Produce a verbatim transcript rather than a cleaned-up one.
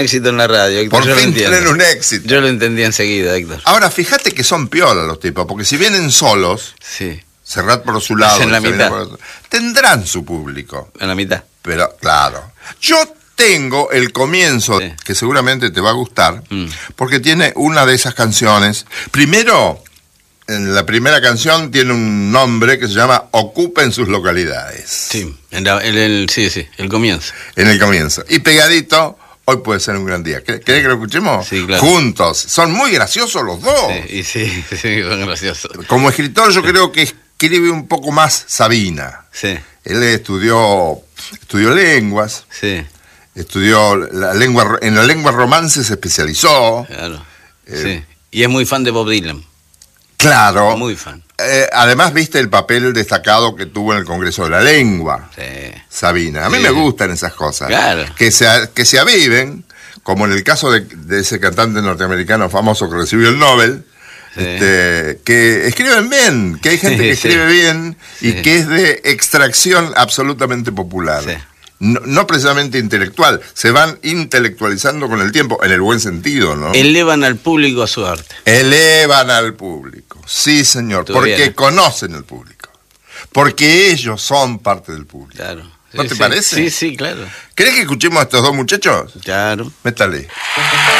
Éxito en la radio, Héctor. Por Yo lo fin entiendo. tienen un éxito. Yo lo entendí enseguida, Héctor. Ahora, fíjate que son piolas los tipos, porque si vienen solos, Sí, Serrat por su lado, en la Sabina mitad. por otro, tendrán su público. en la mitad. Pero, claro, yo tengo el comienzo, Sí. que seguramente te va a gustar, Mm. porque tiene una de esas canciones. Primero, en la primera canción tiene un nombre que se llama Ocupen sus localidades. Sí, en la- en el, sí, sí, el comienzo. En el comienzo. Y pegadito, hoy puede ser un gran día. ¿Querés que lo escuchemos? Sí, claro. Juntos. Son muy graciosos los dos. Sí, y sí, sí, son graciosos. Como escritor yo creo que escribe un poco más Sabina. Sí, Él estudió, estudió lenguas, sí, estudió la lengua, en la lengua romance se especializó. claro. Eh, Sí. Y es muy fan de Bob Dylan. Claro. Muy fan. Eh, además, viste el papel destacado que tuvo en el Congreso de la Lengua, Sí. Sabina. A mí Sí. me gustan esas cosas. Claro. Que se, a- que se aviven, como en el caso de, de ese cantante norteamericano famoso que recibió el Nobel, Sí. este, que escriben bien, que hay gente Sí, que sí. escribe bien y Sí. que es de extracción absolutamente popular. Sí. No, no precisamente intelectual, se van intelectualizando con el tiempo, en el buen sentido, ¿no? Elevan al público a su arte. Elevan al público, sí señor, Tú porque bien. conocen el público, porque ellos son parte del público. Claro. ¿No Sí, te sí. parece? Sí, sí, claro. ¿Querés que escuchemos a estos dos muchachos? Claro. Métale.